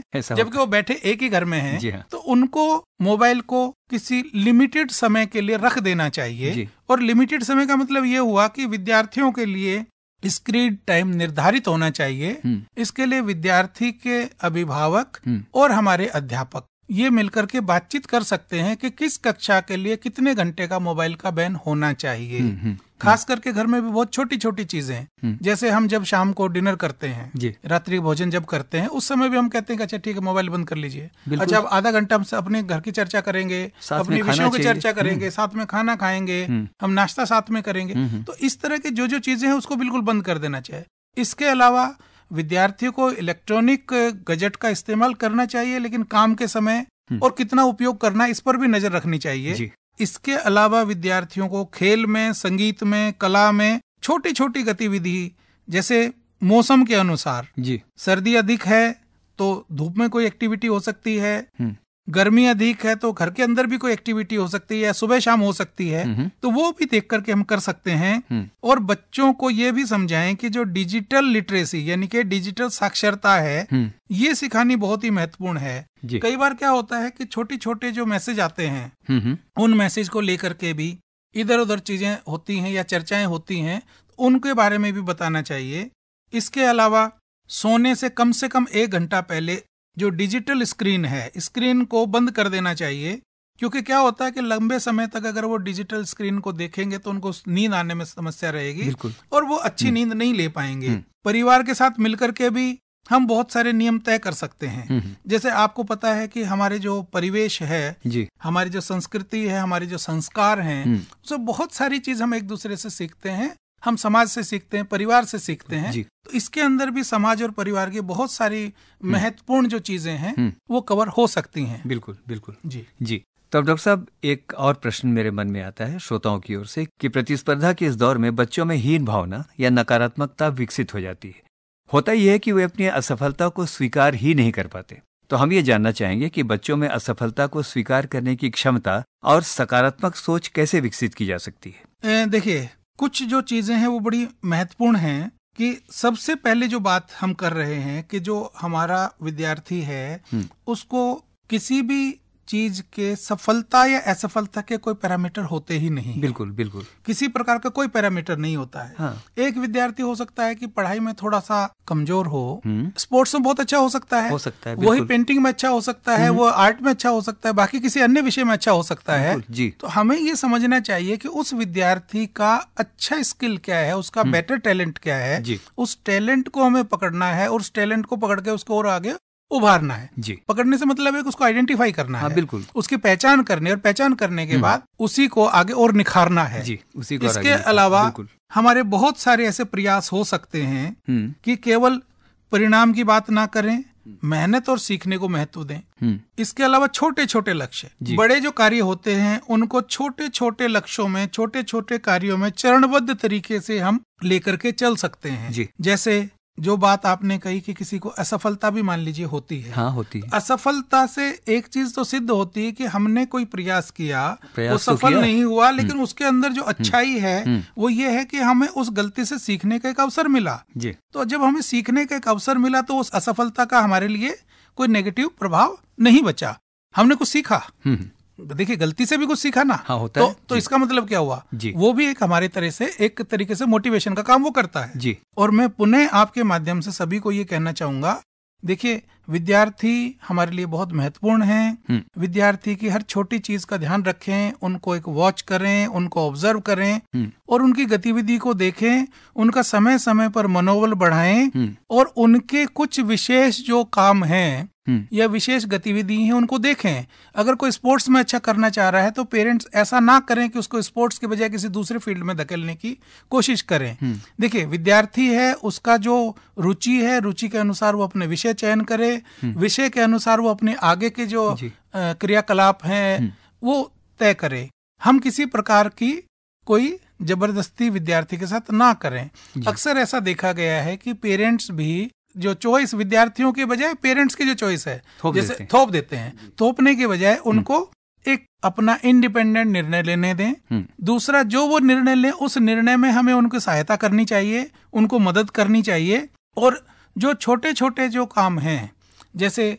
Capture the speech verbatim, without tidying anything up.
जबकि वो बैठे एक ही घर में हैं। जी हाँ। तो उनको मोबाइल को किसी लिमिटेड समय के लिए रख देना चाहिए। और लिमिटेड समय का मतलब ये हुआ कि विद्यार्थियों के लिए स्क्रीन टाइम निर्धारित होना चाहिए। इसके लिए विद्यार्थी के अभिभावक और हमारे अध्यापक ये मिलकर के बातचीत कर सकते हैं कि किस कक्षा के लिए कितने घंटे का मोबाइल का बैन होना चाहिए। खास करके घर में भी बहुत छोटी छोटी चीजें, जैसे हम जब शाम को डिनर करते हैं, रात्रि भोजन जब करते हैं, उस समय भी हम कहते हैं कि अच्छा ठीक है मोबाइल बंद कर लीजिए। अच्छा अब आधा घंटा हम अपने घर की चर्चा करेंगे, अपने विषयों की चर्चा करेंगे, साथ में खाना खाएंगे, हम नाश्ता साथ में करेंगे। तो इस तरह की जो जो चीजें हैं उसको बिल्कुल बंद कर देना चाहिए। इसके अलावा विद्यार्थियों को इलेक्ट्रॉनिक गैजेट का इस्तेमाल करना चाहिए, लेकिन काम के समय और कितना उपयोग करना इस पर भी नजर रखनी चाहिए। इसके अलावा विद्यार्थियों को खेल में, संगीत में, कला में छोटी छोटी गतिविधि, जैसे मौसम के अनुसार जी सर्दी अधिक है तो धूप में कोई एक्टिविटी हो सकती है, गर्मी अधिक है तो घर के अंदर भी कोई एक्टिविटी हो सकती है, सुबह शाम हो सकती है, तो वो भी देख करके हम कर सकते हैं। और बच्चों को ये भी समझाएं कि जो डिजिटल लिटरेसी यानी कि डिजिटल साक्षरता है, ये सिखानी बहुत ही महत्वपूर्ण है। कई बार क्या होता है कि छोटे छोटे जो मैसेज आते हैं, उन मैसेज को लेकर के भी इधर उधर चीजें होती हैं या चर्चाएं होती हैं, उनके बारे में भी बताना चाहिए। इसके अलावा सोने से कम से कम एक घंटा पहले जो डिजिटल स्क्रीन है, स्क्रीन को बंद कर देना चाहिए, क्योंकि क्या होता है कि लंबे समय तक अगर वो डिजिटल स्क्रीन को देखेंगे तो उनको नींद आने में समस्या रहेगी और वो अच्छी नींद नहीं ले पाएंगे। परिवार के साथ मिलकर के भी हम बहुत सारे नियम तय कर सकते हैं। जैसे आपको पता है कि हमारे जो परिवेश है जी, हमारी जो संस्कृति है, हमारे जो संस्कार हैं, उससे बहुत सारी चीज हम एक दूसरे से सीखते हैं। हम समाज से सीखते हैं, परिवार से सीखते हैं। तो इसके अंदर भी समाज और परिवार की बहुत सारी महत्वपूर्ण जो चीजें हैं वो कवर हो सकती हैं। बिल्कुल बिल्कुल जी जी। तो अब डॉक्टर साहब, एक और प्रश्न मेरे मन में आता है श्रोताओं की ओर से कि प्रतिस्पर्धा के इस दौर में बच्चों में हीन भावना या नकारात्मकता विकसित हो जाती है। होता यह है कि वे अपनी असफलता को स्वीकार ही नहीं कर पाते। तो हम ये जानना चाहेंगे कि बच्चों में असफलता को स्वीकार करने की क्षमता और सकारात्मक सोच कैसे विकसित की जा सकती है? देखिए, कुछ जो चीजें हैं वो बड़ी महत्वपूर्ण हैं कि सबसे पहले जो बात हम कर रहे हैं कि जो हमारा विद्यार्थी है उसको किसी भी चीज के सफलता या असफलता के कोई पैरामीटर होते ही नहीं। बिल्कुल बिल्कुल, किसी प्रकार का कोई पैरामीटर नहीं होता है। हाँ। एक विद्यार्थी हो सकता है कि पढ़ाई में थोड़ा सा कमजोर हो, स्पोर्ट्स में बहुत अच्छा हो सकता है, हो सकता है वही पेंटिंग में अच्छा हो सकता है, वो आर्ट में अच्छा हो सकता है, बाकी किसी अन्य विषय में अच्छा हो सकता है जी। तो हमें ये समझना चाहिए कि उस विद्यार्थी का अच्छा स्किल क्या है, उसका बेटर टैलेंट क्या है, उस टैलेंट को हमें पकड़ना है और उस टैलेंट को पकड़ के उसको और आगे उभारना है जी। पकड़ने से मतलब है कि उसको आइडेंटिफाई करना हाँ, है, बिल्कुल। उसकी पहचान करनी, और पहचान करने के बाद उसी को आगे और निखारना है जी, उसी को इसके अलावा हमारे बहुत सारे ऐसे प्रयास हो सकते हैं कि केवल परिणाम की बात ना करें, मेहनत और सीखने को महत्व दें। इसके अलावा छोटे छोटे लक्ष्य, बड़े जो कार्य होते हैं उनको छोटे छोटे लक्ष्यों में, छोटे छोटे कार्यों में चरणबद्ध तरीके से हम लेकर के चल सकते हैं। जैसे जो बात आपने कही कि किसी को असफलता भी मान लीजिए होती है, हाँ होती है। असफलता से एक चीज तो सिद्ध होती है कि हमने कोई प्रयास किया, प्रयास वो सफल तो नहीं हुआ, लेकिन उसके अंदर जो अच्छाई है वो ये है कि हमें उस गलती से सीखने का एक अवसर मिला जी। तो जब हमें सीखने का एक अवसर मिला तो उस असफलता का हमारे लिए कोई नेगेटिव प्रभाव नहीं बचा, हमने कुछ सीखा। देखिए, गलती से भी कुछ सीखा ना, हाँ, होता तो, है तो इसका मतलब क्या हुआ जी। वो भी एक हमारे तरह से एक तरीके से मोटिवेशन का काम वो करता है जी। और मैं पुनः आपके माध्यम से सभी को ये कहना चाहूंगा, देखिए विद्यार्थी हमारे लिए बहुत महत्वपूर्ण हैं। विद्यार्थी की हर छोटी चीज का ध्यान रखें, उनको एक वॉच करें, उनको ऑब्जर्व करें और उनकी गतिविधि को देखें, उनका समय समय पर मनोबल बढ़ाएं और उनके कुछ विशेष जो काम हैं या विशेष गतिविधि हैं उनको देखें। अगर कोई स्पोर्ट्स में अच्छा करना चाह रहा है तो पेरेंट्स ऐसा ना करें कि उसको स्पोर्ट्स के बजाय किसी दूसरे फील्ड में धकेलने की कोशिश करें। देखिए, विद्यार्थी है, उसका जो रुचि है, रुचि के अनुसार वो अपने विषय चयन करे, विषय के अनुसार वो अपने आगे के जो क्रियाकलाप हैं वो तय करे। हम किसी प्रकार की कोई जबरदस्ती विद्यार्थी के साथ ना करें। अक्सर ऐसा देखा गया है कि पेरेंट्स भी जो चॉइस विद्यार्थियों के बजाय पेरेंट्स की जो चॉइस है थोप जैसे देते थोप देते हैं, थोपने के बजाय उनको एक अपना इंडिपेंडेंट निर्णय लेने दें। दूसरा, जो वो निर्णय लें उस निर्णय में हमें उनकी सहायता करनी चाहिए, उनको मदद करनी चाहिए। और जो छोटे छोटे जो काम हैं, जैसे